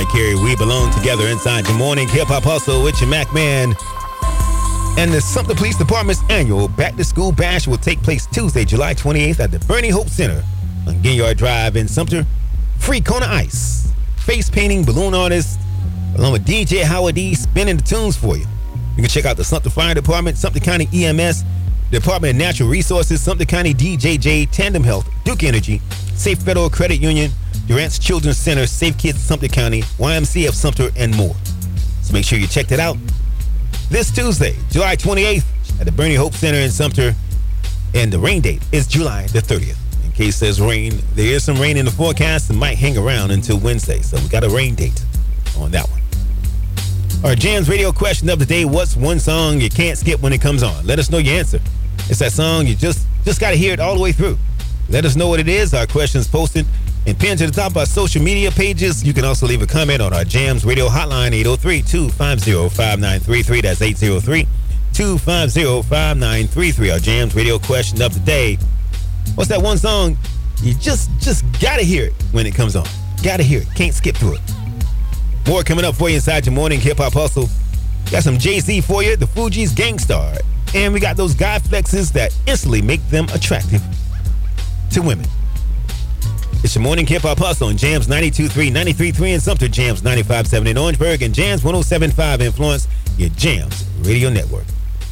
Mariah Carey, We Belong Together inside Good Morning Hip Hop Hustle with your Mac Man. And the Sumter Police Department's annual Back to School Bash will take place Tuesday, July 28th at the Bernie Hope Center on Ginyard Drive in Sumter. Free Kona Ice, face painting, balloon artists, along with DJ Howard D spinning the tunes for you. You can check out the Sumter Fire Department, Sumter County EMS, Department of Natural Resources, Sumter County DJJ, Tandem Health, Duke Energy, Safe Federal Credit Union, Durant's Children's Center, Safe Kids Sumter County, YMCA of Sumter, and more. So make sure you check that out this Tuesday, July 28th at the Bernie Hope Center in Sumter. And the rain date is July the 30th. In case there's rain, there is some rain in the forecast and might hang around until Wednesday. So we got a rain date on that one. Our Jams radio question of the day: what's one song you can't skip when it comes on? Let us know your answer. It's that song you just got to hear it all the way through. Let us know what it is. Our question's posted and pinned to the top of our social media pages. You can also leave a comment on our Jams radio hotline, 803-250-5933. That's 803-250-5933. Our Jams radio question of the day: what's that one song you just got to hear it when it comes on? Got to hear it. Can't skip through it. More coming up for you inside your morning hip hop hustle. Got some Jay-Z for you, the Fugees, Gangstar. And we got those guy flexes that instantly make them attractive to women. It's your morning hip hop hustle on Jams 92.3, 93.3 in Sumter, Jams 95.7 in Orangeburg, and Jams 107.5 in Florence, your Jams radio network.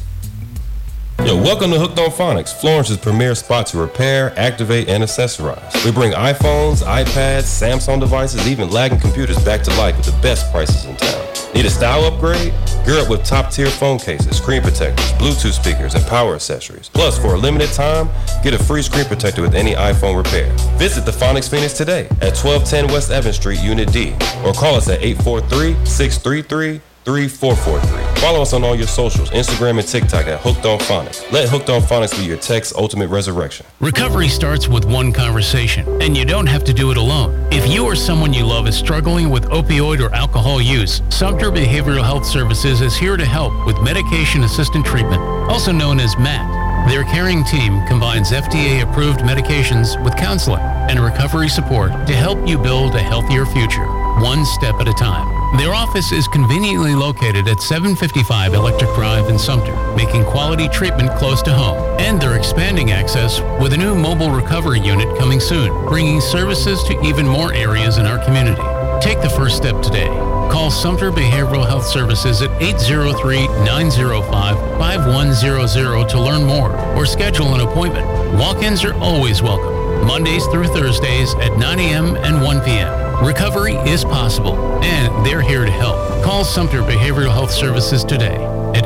Yo, welcome to Hooked on Phonics, Florence's premier spot to repair, activate, and accessorize. We bring iPhones, iPads, Samsung devices, even lagging computers back to life with the best prices in town. Need a style upgrade? Gear up with top-tier phone cases, screen protectors, Bluetooth speakers, and power accessories. Plus, for a limited time, get a free screen protector with any iPhone repair. Visit the Phonics Phoenix today at 1210 West Evans Street, Unit D, or call us at 843-633-3443. Follow us on all your socials, Instagram and TikTok at Hooked on Phonics. Let Hooked on Phonics be your tech's ultimate resurrection. Recovery starts with one conversation, and you don't have to do it alone. If you or someone you love is struggling with opioid or alcohol use, Sumter Behavioral Health Services is here to help with medication-assisted treatment, also known as MAT. Their caring team combines FDA-approved medications with counseling and recovery support to help you build a healthier future, one step at a time. Their office is conveniently located at 755 Electric Drive in Sumter, making quality treatment close to home. And they're expanding access with a new mobile recovery unit coming soon, bringing services to even more areas in our community. Take the first step today. Call Sumter Behavioral Health Services at 803-905-5100 to learn more or schedule an appointment. Walk-ins are always welcome, Mondays through Thursdays at 9 a.m. and 1 p.m. Recovery is possible, and they're here to help. Call Sumter Behavioral Health Services today at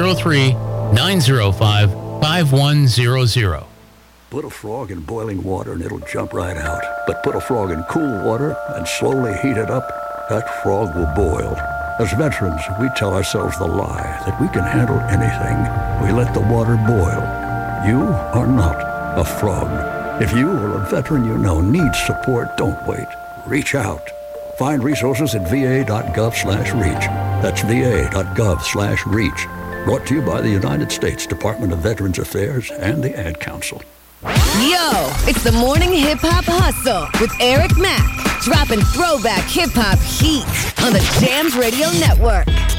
803-905-5100. Put a frog in boiling water and it'll jump right out. But put a frog in cool water and slowly heat it up, that frog will boil. As veterans, we tell ourselves the lie that we can handle anything. We let the water boil. You are not a frog. If you or a veteran you know needs support, don't wait. Reach out. Find resources at va.gov/reach. That's va.gov/reach. Brought to you by the United States Department of Veterans Affairs and the Ad Council. Yo, it's the Morning Hip Hop Hustle with Eric Mack, dropping throwback hip hop heat on the Jams Radio Network.